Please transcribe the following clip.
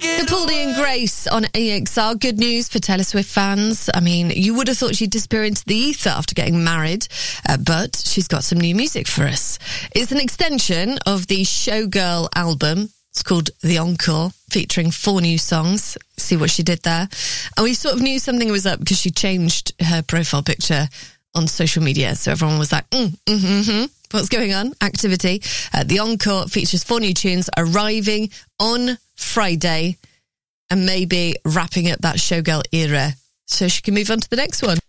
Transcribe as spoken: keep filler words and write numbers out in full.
Capaldi and Grace on A X R. Good news for Taylor Swift fans. I mean, you would have thought she'd disappear into the ether after getting married, uh, but she's got some new music for us. It's an extension of the Showgirl album. It's called The Encore, featuring four new songs. See what she did there. And we sort of knew something was up because she changed her profile picture on social media. So everyone was like, mm, mm, mm, mm. What's going on? Activity. Uh, the Encore features four new tunes arriving on Friday and maybe wrapping up that Showgirl era so she can move on to the next one.